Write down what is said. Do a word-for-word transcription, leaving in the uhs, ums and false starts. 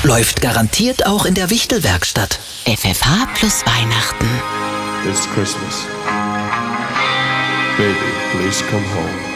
Läuft garantiert auch in der Wichtelwerkstatt. F F H plus Weihnachten. It's Christmas. Baby, please come home.